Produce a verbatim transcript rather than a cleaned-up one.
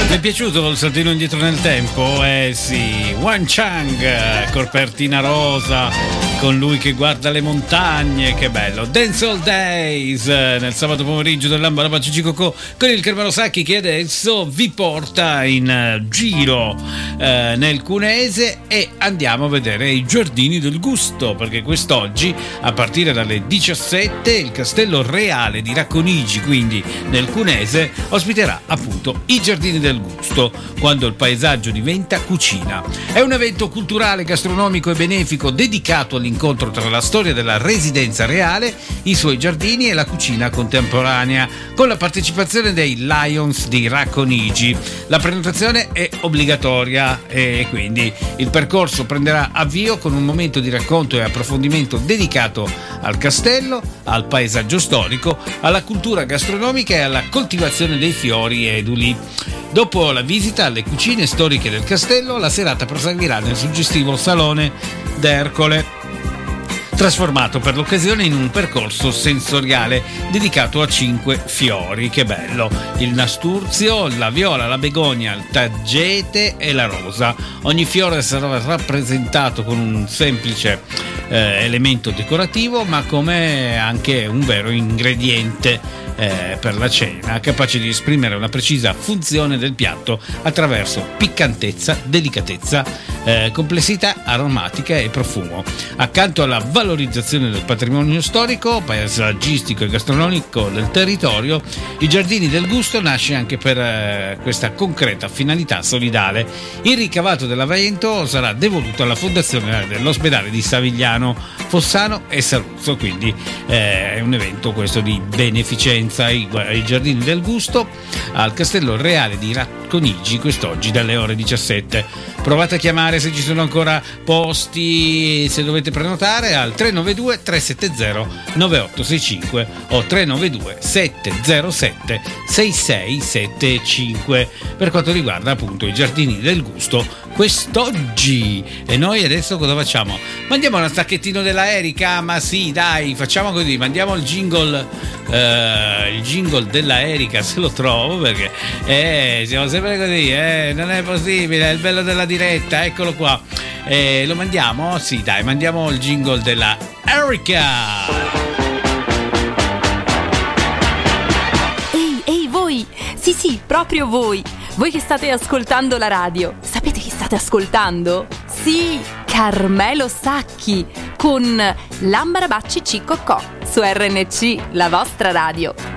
Vi è piaciuto il saltino indietro nel tempo? Eh sì, Wan Chang, corpertina rosa, con lui che guarda le montagne, che bello. Dance All Days, nel sabato pomeriggio dell'Ambara Cicicocò, con il Carmelo Sacchi che adesso vi porta in giro eh, nel Cuneese, e andiamo a vedere i Giardini del Gusto, perché quest'oggi a partire dalle diciassette il Castello Reale di Racconigi, quindi nel Cuneese, ospiterà appunto i Giardini del Gusto, quando il paesaggio diventa cucina. È un evento culturale, gastronomico e benefico dedicato all'incontro tra la storia della residenza reale, i suoi giardini e la cucina contemporanea, con la partecipazione dei Lions di Racconigi. La prenotazione è obbligatoria e quindi il percorso prenderà avvio con un momento di racconto e approfondimento dedicato al castello, al paesaggio storico, alla cultura gastronomica e alla coltivazione dei fiori eduli. Dopo la visita alle cucine storiche del castello, la serata proseguirà nel suggestivo Salone d'Ercole, trasformato per l'occasione in un percorso sensoriale dedicato a cinque fiori. Che bello! Il nasturzio, la viola, la begonia, il tagete e la rosa. Ogni fiore sarà rappresentato con un semplice eh, elemento decorativo, ma come anche un vero ingrediente Eh, per la cena, capace di esprimere una precisa funzione del piatto attraverso piccantezza, delicatezza, eh, complessità aromatica e profumo. Accanto alla valorizzazione del patrimonio storico, paesaggistico e gastronomico del territorio, i Giardini del Gusto nasce anche per eh, questa concreta finalità solidale. Il ricavato dell'evento sarà devoluto alla fondazione dell'ospedale di Savigliano, Fossano e Saluzzo, quindi eh, è un evento questo di beneficenza. I, i Giardini del Gusto al Castello Reale di Racconigi quest'oggi dalle ore diciassette. Provate a chiamare se ci sono ancora posti, se dovete prenotare, al tre nove due tre sette zero nove otto sei cinque o tre nove due sette zero sette sei sei sette cinque per quanto riguarda appunto i Giardini del Gusto quest'oggi. E noi adesso cosa facciamo? Mandiamo uno stacchettino della Erika? Ma sì, dai, facciamo così, mandiamo il jingle eh, il jingle della Erika, se lo trovo, perché eh, siamo sempre così, eh, non è possibile, è il bello della diretta, eccolo qua. Eh, lo mandiamo? Sì, dai, mandiamo il jingle della Erika. Ehi, ehi voi, sì sì, proprio voi, voi che state ascoltando la radio, sapete chi state ascoltando? Sì, Carmelo Sacchi con l'Ambarabacci Cicocò su R N C, la vostra radio.